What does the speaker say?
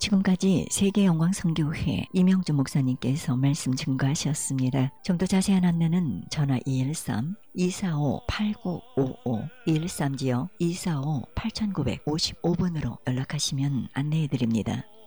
지금까지 세계영광선교회 이명주 목사님께서 말씀 증거하셨습니다. 좀 더 자세한 안내는 전화 213-245-8955 213-245-8955번으로 연락하시면 안내해드립니다.